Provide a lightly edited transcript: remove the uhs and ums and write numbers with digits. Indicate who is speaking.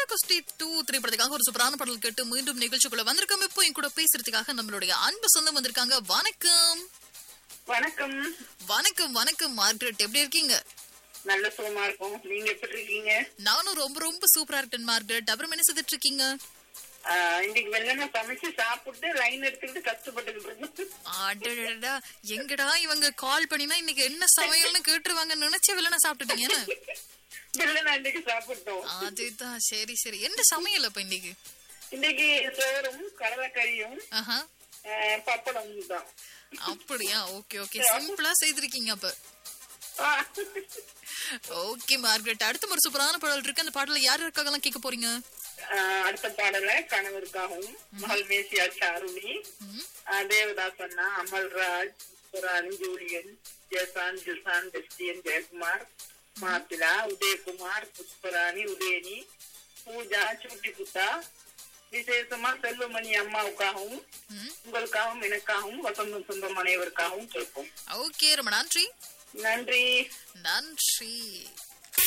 Speaker 1: Circus டே 2 திரைப்படத்துக்காக ஒரு சூப்பரான பாடல் கேட்டு மீண்டும் நிகழ்ச்சிக்குள்ள வந்திருக்கோம். இப்போ என் கூட பேசுறதுக்காக நம்மளுடைய அன்பு சொந்தம் வந்திருக்காங்க. வணக்கம்.
Speaker 2: வணக்கம்.
Speaker 1: வணக்கம் வணக்கம் மார்கரெட், எப்படி இருக்கீங்க?
Speaker 2: நல்ல சுகமா இருக்கும். நீங்க எப்படி இருக்கீங்க?
Speaker 1: நானும் ரொம்ப ரொம்ப சூப்பரா இருக்கேன் மார்கரெட். அப்புறம் என்ன செய்துட்டு இருக்கீங்க?
Speaker 2: இன்னைக்கு வெள்ளன சமைச்சு சாப்பிட்டு லைன் எடுத்துக்கிட்டு கஷ்டப்பட்டுக்கிட்டு இருக்கோம்.
Speaker 1: அடடடா, எங்கடா இவங்க கால் பண்ணினா இன்னைக்கு என்ன சமையல்னு கேட்டுருவாங்க நினைச்சே வெள்ளன சாப்பிட்டுட்டீங்க.
Speaker 2: வெள்ளன இன்னைக்கு சாப்பிட்டோம்.
Speaker 1: அதுதான், சரி சரி. என்ன சமையல் அப்ப இன்னைக்கு?
Speaker 2: இன்னைக்கு சோறும் கடலைக்கறியும் பப்படம் தான்.
Speaker 1: அப்படியா? ஓகே ஓகே, சிம்பிளா செய்திருக்கீங்க அப்ப. ஓகே மார்கரெட், அடுத்த ஒரு சூப்பரான பாடல் இருக்கு. அந்த பாடல யார் இருக்காங்கலாம் கேட்க போறீங்க?
Speaker 2: அடுத்த பாடல கணவருக்காகவும் மகள் மேசியா சாருணி, தேவதாஸ் அண்ணா, அமல்ராஜ், புராணி, ஜூலியன், ஜெசான், ஜிசான், டெஸ்டியன், ஜெயக்குமார், மாப்பிளா, உதயகுமார், புஷ்பராணி, உதயனி, பூஜா, சூட்டி புத்தா, விசேஷமா செல்வமணி அம்மாவுக்காகவும் உங்களுக்காகவும் எனக்காகவும் வசந்தம் சொந்தம் அனைவருக்காகவும் கேட்போம்.
Speaker 1: ஓகே, ரொம்ப நன்றி.
Speaker 2: நன்றி
Speaker 1: நன்றி.